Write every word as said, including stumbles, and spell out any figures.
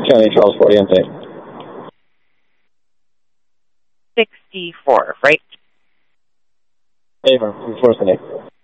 County, Charles Fortiente. sixty-four, right? Ava, from Force